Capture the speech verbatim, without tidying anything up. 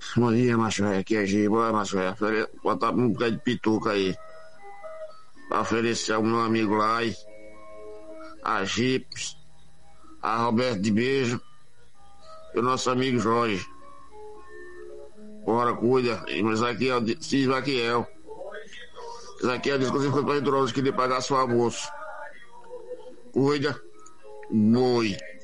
Bom dia, macho velho. Aqui é Giba, macho velho. Ofere- Botar um bocado de pituca aí. Pra oferecer ao meu amigo lá, e a Gips, a Roberto de Beijo e o nosso amigo Jorge. Bora, cuida. E mas aqui é o Isaquiel. Isaquiel disse que você foi pra hidrólise que ele pagar seu almoço. Cuida. Boi.